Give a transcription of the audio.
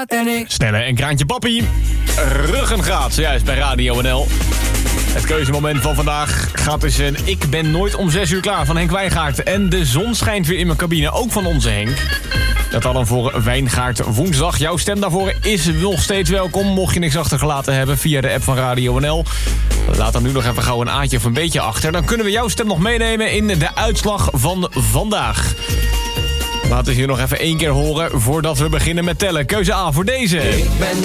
gaat en ik... Snelle en Kraantje Papi. Ruggengraat, zojuist bij Radio NL. Het keuzemoment van vandaag gaat dus een Ik ben nooit om 6 uur klaar van Henk Wijngaard. En de zon schijnt weer in mijn cabine, ook van onze Henk. Dat dan voor Wijngaard woensdag. Jouw stem daarvoor is nog steeds welkom. Mocht je niks achtergelaten hebben via de app van Radio NL. Laat dan nu nog even gauw een aatje of een beetje achter. Dan kunnen we jouw stem nog meenemen in de uitslag van vandaag. Laten we hier nog even 1 keer horen voordat we beginnen met tellen. Keuze A voor deze. Ik ben